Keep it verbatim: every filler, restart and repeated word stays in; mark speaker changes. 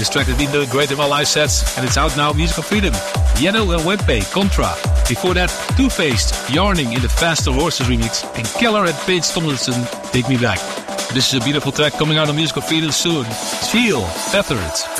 Speaker 1: This track has been doing great in my live sets, and it's out now, Musical Freedom. Yano and Webpay, Contra. Before that, Two-Faced, Yarning in the Faster Horses remix, and Keller and Paige Tomlinson, Take Me Back. This is a beautiful track coming out on Musical Freedom soon. Feel, Feathered.